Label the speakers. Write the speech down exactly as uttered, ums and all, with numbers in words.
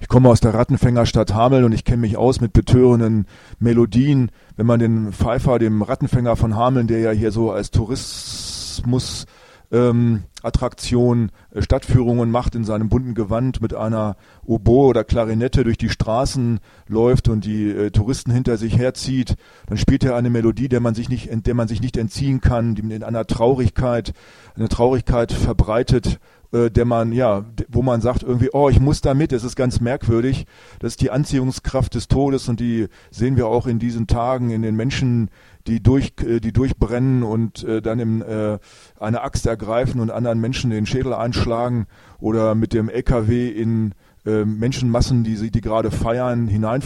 Speaker 1: Ich komme aus der Rattenfängerstadt Hameln und ich kenne mich aus mit betörenden Melodien. Wenn man den Pfeiffer, dem Rattenfänger von Hameln, der ja hier so als Tourismus ähm, Attraktion, äh, Stadtführungen macht in seinem bunten Gewand mit einer Oboe oder Klarinette durch die Straßen läuft und die äh, Touristen hinter sich herzieht, dann spielt er eine Melodie, der man sich nicht, der man sich nicht entziehen kann, die in einer Traurigkeit, eine Traurigkeit verbreitet, äh, der man, ja, wo man sagt irgendwie, oh, ich muss da mit, es ist ganz merkwürdig. Das ist die Anziehungskraft des Todes und die sehen wir auch in diesen Tagen in den Menschen, die durch, die durchbrennen und äh, dann im, äh, eine Axt ergreifen und anderen Menschen den Schädel einschlagen oder mit dem L K W in äh, Menschenmassen, die sie, die gerade feiern, hinein